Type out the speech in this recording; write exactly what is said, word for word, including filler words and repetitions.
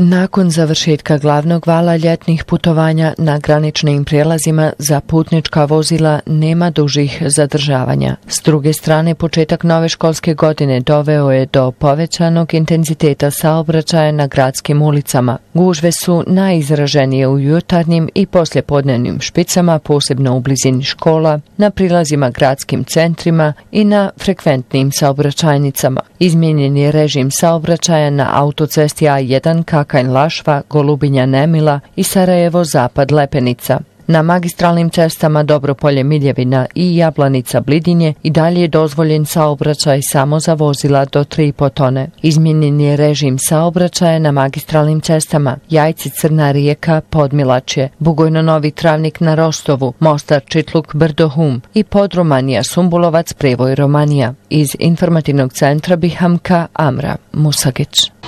Nakon završetka glavnog vala ljetnih putovanja na graničnim prijelazima za putnička vozila nema dužih zadržavanja. S druge strane, početak nove školske godine doveo je do povećanog intenziteta saobraćaja na gradskim ulicama. Gužve su najizraženije u jutarnjim i poslijepodnevnim špicama, posebno u blizini škola, na prilazima gradskim centrima i na frekventnim saobraćajnicama. Izmijenjen je režim saobraćaja na autocesti A jedan Kakanj-Lašva, Golubinja-Nemila i Sarajevo-Zapad-Lepenica. Na magistralnim cestama Dobropolje-Miljevina i Jablanica-Blidinje i dalje je dozvoljen saobraćaj samo za vozila do tri i po tone. Izmijenjen je režim saobraćaja na magistralnim cestama Jajce-Crna Rijeka, Podmilačje, Bugojno-Novi Travnik na Rostovu, Mostar-Čitluk-Brdo-Hum i Podromanija-Sumbulovac-Prevoj-Romanija. Iz informativnog centra Bihamka Amra Musagić.